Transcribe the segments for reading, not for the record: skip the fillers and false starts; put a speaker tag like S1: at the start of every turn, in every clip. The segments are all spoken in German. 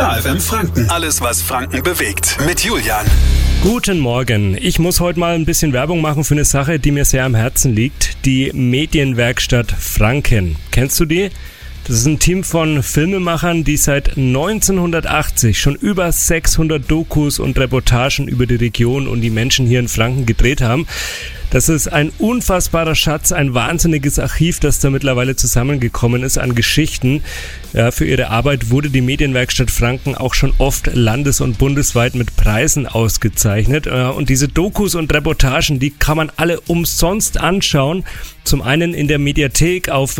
S1: Star FM Franken. Alles, was Franken bewegt. Mit Julian.
S2: Guten Morgen. Ich muss heute mal ein bisschen Werbung machen für eine Sache, die mir sehr am Herzen liegt. Die Medienwerkstatt Franken. Kennst du die? Das ist ein Team von Filmemachern, die seit 1980 schon über 600 Dokus und Reportagen über die Region und die Menschen hier in Franken gedreht haben. Das ist ein unfassbarer Schatz, ein wahnsinniges Archiv, das da mittlerweile zusammengekommen ist an Geschichten. Ja, für ihre Arbeit wurde die Medienwerkstatt Franken auch schon oft landes- und bundesweit mit Preisen ausgezeichnet. Und diese Dokus und Reportagen, die kann man alle umsonst anschauen. Zum einen in der Mediathek auf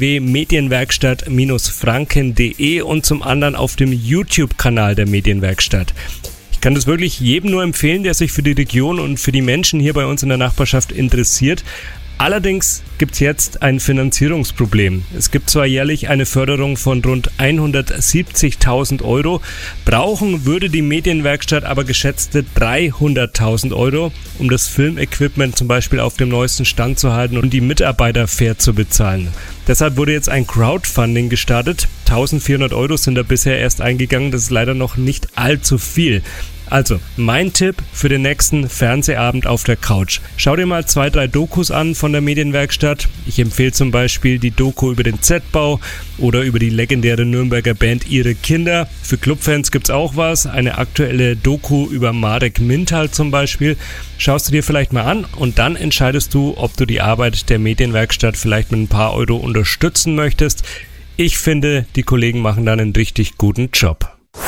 S2: www.medienwerkstatt-franken.de und zum anderen auf dem YouTube-Kanal der Medienwerkstatt. Ich kann das wirklich jedem nur empfehlen, der sich für die Region und für die Menschen hier bei uns in der Nachbarschaft interessiert. Allerdings gibt es jetzt ein Finanzierungsproblem. Es gibt zwar jährlich eine Förderung von rund 170.000 Euro, brauchen würde die Medienwerkstatt aber geschätzte 300.000 Euro, um das Filmequipment zum Beispiel auf dem neuesten Stand zu halten und die Mitarbeiter fair zu bezahlen. Deshalb wurde jetzt ein Crowdfunding gestartet. 1.400 Euro sind da bisher erst eingegangen, das ist leider noch nicht allzu viel. Also, mein Tipp für den nächsten Fernsehabend auf der Couch. Schau dir mal 2-3 Dokus an von der Medienwerkstatt. Ich empfehle zum Beispiel die Doku über den Z-Bau oder über die legendäre Nürnberger Band Ihre Kinder. Für Clubfans gibt's auch was. Eine aktuelle Doku über Marek Mintal zum Beispiel. Schaust du dir vielleicht mal an und dann entscheidest du, ob du die Arbeit der Medienwerkstatt vielleicht mit ein paar Euro unterstützen möchtest. Ich finde, die Kollegen machen dann einen richtig guten Job.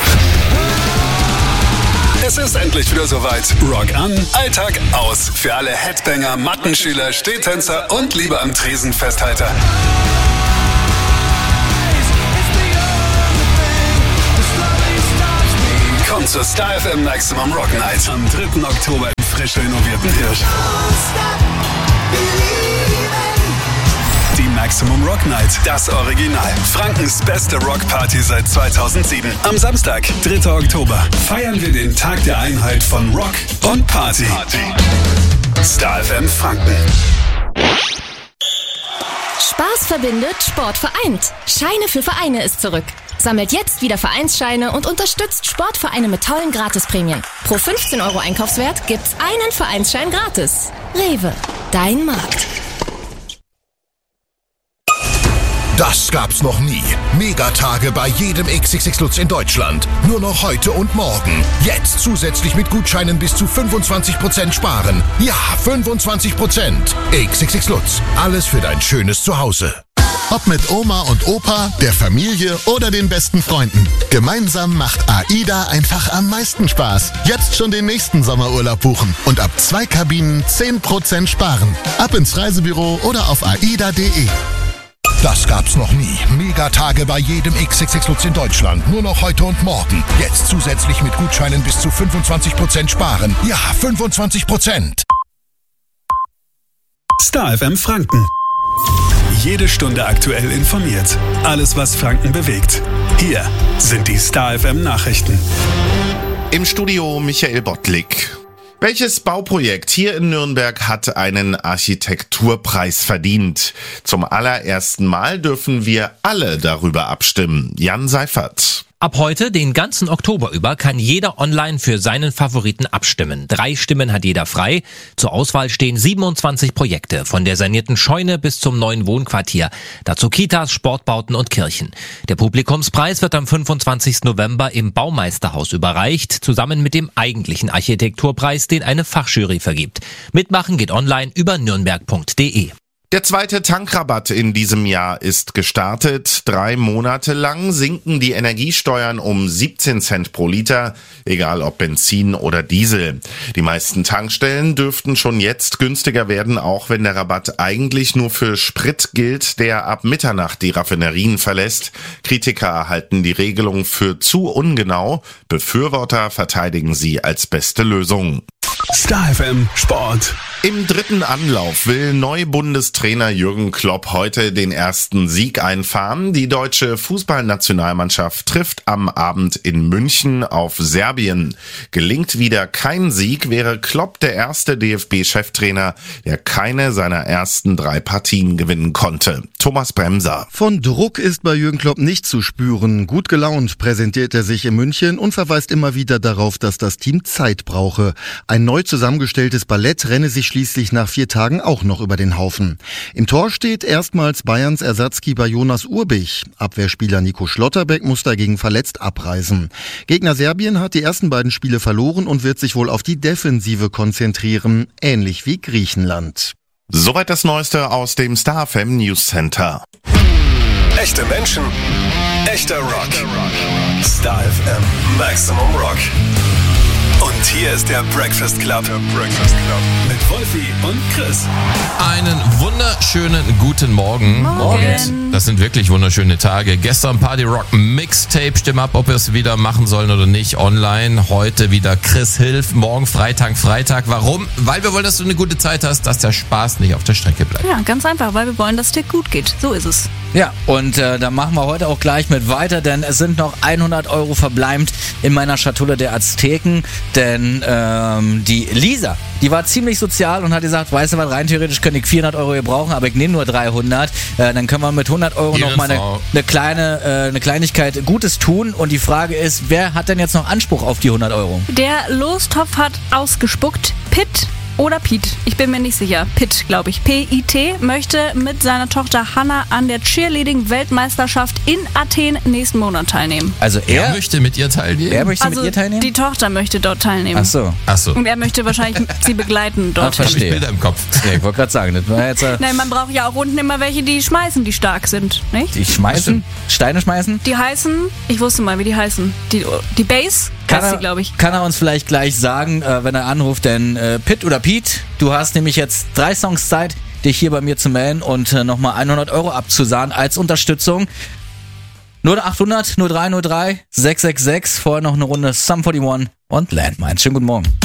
S1: Es ist endlich wieder soweit. Rock an, Alltag aus. Für alle Headbanger, Mattenschüler, Stehtänzer und Liebe am Tresen Festhalter. Kommt zur Star FM Maximum Rock Night am 3. Oktober im frisch renovierten Hirsch. Die Maximum Rock Night, das Original. Frankens beste Rockparty seit 2007. Am Samstag, 3. Oktober, feiern wir den Tag der Einheit von Rock und Party. Star FM Franken.
S3: Spaß verbindet, Sport vereint. Scheine für Vereine ist zurück. Sammelt jetzt wieder Vereinsscheine und unterstützt Sportvereine mit tollen Gratisprämien. Pro 15 Euro Einkaufswert gibt's einen Vereinsschein gratis. Rewe, dein Markt.
S4: Das gab's noch nie. Megatage bei jedem XXX Lutz in Deutschland. Nur noch heute und morgen. Jetzt zusätzlich mit Gutscheinen bis zu 25% sparen. Ja, 25%. XXX Lutz. Alles für dein schönes Zuhause.
S5: Ob mit Oma und Opa, der Familie oder den besten Freunden. Gemeinsam macht AIDA einfach am meisten Spaß. Jetzt schon den nächsten Sommerurlaub buchen und ab 2 Kabinen 10% sparen. Ab ins Reisebüro oder auf aida.de.
S4: Das gab's noch nie. Megatage bei jedem XXX Lutz in Deutschland. Nur noch heute und morgen. Jetzt zusätzlich mit Gutscheinen bis zu 25% sparen. Ja, 25%.
S1: Star FM Franken. Jede Stunde aktuell informiert. Alles, was Franken bewegt. Hier sind die Star FM Nachrichten.
S6: Im Studio Michael Bottlik. Welches Bauprojekt hier in Nürnberg hat einen Architekturpreis verdient? Zum allerersten Mal dürfen wir alle darüber abstimmen. Jan Seifert.
S7: Ab heute, den ganzen Oktober über, kann jeder online für seinen Favoriten abstimmen. 3 Stimmen hat jeder frei. Zur Auswahl stehen 27 Projekte, von der sanierten Scheune bis zum neuen Wohnquartier. Dazu Kitas, Sportbauten und Kirchen. Der Publikumspreis wird am 25. November im Baumeisterhaus überreicht, zusammen mit dem eigentlichen Architekturpreis, den eine Fachjury vergibt. Mitmachen geht online über nürnberg.de.
S6: Der zweite Tankrabatt in diesem Jahr ist gestartet. 3 Monate lang sinken die Energiesteuern um 17 Cent pro Liter, egal ob Benzin oder Diesel. Die meisten Tankstellen dürften schon jetzt günstiger werden, auch wenn der Rabatt eigentlich nur für Sprit gilt, der ab Mitternacht die Raffinerien verlässt. Kritiker halten die Regelung für zu ungenau. Befürworter verteidigen sie als beste Lösung.
S1: Star FM Sport.
S6: Im dritten Anlauf will Neubundestrainer Jürgen Klopp heute den ersten Sieg einfahren. Die deutsche Fußballnationalmannschaft trifft am Abend in München auf Serbien. Gelingt wieder kein Sieg, wäre Klopp der erste DFB-Cheftrainer, der keine seiner ersten 3 Partien gewinnen konnte. Thomas Bremser.
S8: Von Druck ist bei Jürgen Klopp nicht zu spüren. Gut gelaunt präsentiert er sich in München und verweist immer wieder darauf, dass das Team Zeit brauche. Ein neu zusammengestelltes Ballett renne sich schließlich nach 4 Tagen auch noch über den Haufen. Im Tor steht erstmals Bayerns Ersatzkeeper Jonas Urbich. Abwehrspieler Nico Schlotterbeck muss dagegen verletzt abreisen. Gegner Serbien hat die ersten beiden Spiele verloren und wird sich wohl auf die Defensive konzentrieren, ähnlich wie Griechenland.
S6: Soweit das Neueste aus dem Star FM News Center.
S1: Echte Menschen, echter Rock. Star FM Maximum Rock. Und hier ist der Breakfast Club. Mit Wolfi und Chris.
S9: Einen wunderschönen guten Morgen. Und das sind wirklich wunderschöne Tage. Gestern Party Rock Mixtape. Stimm ab, ob wir es wieder machen sollen oder nicht. Online. Heute wieder Chris Hilf. Morgen Freitag. Warum? Weil wir wollen, dass du eine gute Zeit hast, dass der Spaß nicht auf der Strecke bleibt.
S10: Ja, ganz einfach, weil wir wollen, dass es dir gut geht. So ist es.
S11: Ja, und da machen wir heute auch gleich mit weiter, denn es sind noch 100 € verbleibend in meiner Schatulle der Azteken. Denn die Lisa, die war ziemlich sozial und hat gesagt, weißt du was, rein theoretisch könnte ich 400 € gebrauchen, aber ich nehme nur 300. Dann können wir mit 100 € noch mal eine Kleinigkeit Gutes tun. Und die Frage ist, wer hat denn jetzt noch Anspruch auf die 100 €?
S10: Der Lostopf hat ausgespuckt. Pitt oder Pete, ich bin mir nicht sicher. Pitt, glaube ich. P-I-T möchte mit seiner Tochter Hannah an der Cheerleading-Weltmeisterschaft in Athen nächsten Monat teilnehmen.
S11: Also
S9: Er möchte mit ihr teilnehmen?
S11: Er möchte mit ihr teilnehmen?
S10: Die Tochter möchte dort teilnehmen.
S11: Ach so.
S10: Und er möchte wahrscheinlich sie begleiten dort.
S9: Ich habe Bilder im Kopf.
S11: Ja, ich wollte gerade sagen, das war jetzt...
S10: Nein, man braucht ja auch unten immer welche, die schmeißen, die stark sind, nicht?
S11: Die schmeißen? Steine schmeißen?
S10: Die heißen, ich wusste mal, wie die heißen. Die Base heißt sie, glaube ich.
S11: Kann er uns vielleicht gleich sagen, wenn er anruft, denn Pitt oder Pete, du hast nämlich jetzt 3 Songs Zeit, dich hier bei mir zu melden und nochmal 100 € abzusahnen als Unterstützung. 0800 0303 666, vorher noch eine Runde Sum 41 und Landmines. Schönen guten Morgen.